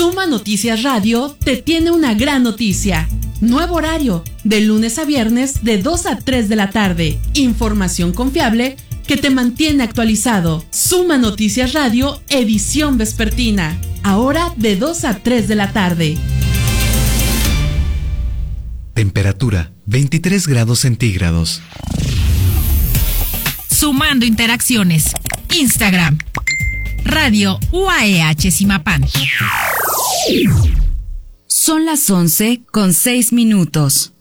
Suma Noticias Radio te tiene una gran noticia. Nuevo horario, de lunes a viernes de 2 a 3 de la tarde. Información confiable que te mantiene actualizado. Suma Noticias Radio, edición vespertina. Ahora de 2 a 3 de la tarde. Temperatura 23 grados centígrados. Sumando interacciones. Instagram. Radio UAEH Zimapán. Son las 11:06.